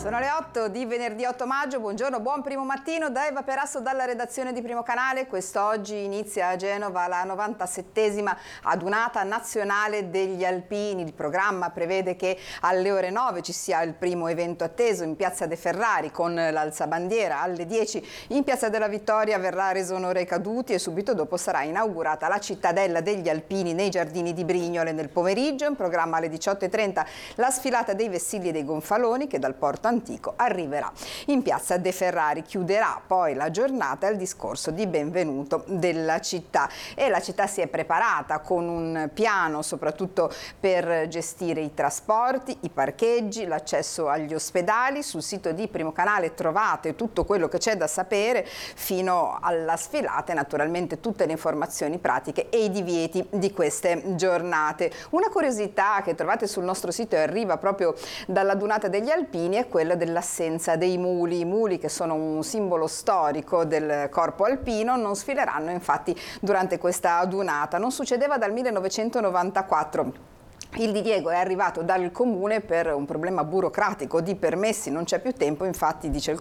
Sono le 8 di venerdì 8 maggio, buongiorno, buon primo mattino da Eva Perasso dalla redazione di Primo Canale. Quest'oggi inizia a Genova la 97esima adunata nazionale degli alpini. Il programma prevede che alle ore 9 ci sia il primo evento atteso in Piazza De Ferrari con l'alzabandiera. Alle 10 in Piazza della Vittoria verrà reso onore ai caduti e subito dopo sarà inaugurata la cittadella degli alpini nei giardini di Brignole. Nel pomeriggio, in programma alle 18:30, la sfilata dei vessilli e dei gonfaloni che dal porto antico arriverà in Piazza De Ferrari. Chiuderà poi la giornata il discorso di benvenuto della città, e la città si è preparata con un piano soprattutto per gestire i trasporti, i parcheggi, l'accesso agli ospedali. Sul sito di Primo Canale trovate tutto quello che c'è da sapere fino alla sfilata e naturalmente tutte le informazioni pratiche e i divieti di queste giornate. Una curiosità che trovate sul nostro sito e arriva proprio dalla Dunata degli Alpini è quella dell'assenza dei muli. I muli, che sono un simbolo storico del corpo alpino, non sfileranno infatti durante questa adunata. Non succedeva dal 1994. Il diniego è arrivato dal comune per un problema burocratico di permessi, non c'è più tempo, infatti dice il